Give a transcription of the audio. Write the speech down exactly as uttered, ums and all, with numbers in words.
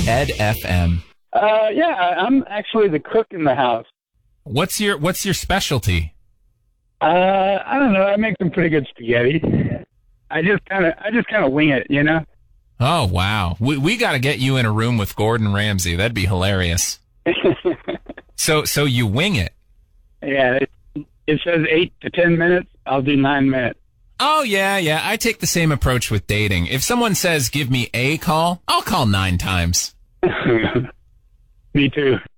Ed F M. Uh, yeah, I'm actually the cook in the house. What's your What's your specialty? Uh, I don't know. I make some pretty good spaghetti. I just kind of, I just kind of wing it, you know. Oh wow, we we got to get you in a room with Gordon Ramsay. That'd be hilarious. so so you wing it? Yeah, it, it says eight to ten minutes. I'll do nine minutes. Oh yeah, yeah. I take the same approach with dating. If someone says give me a call, I'll call nine times. Me too.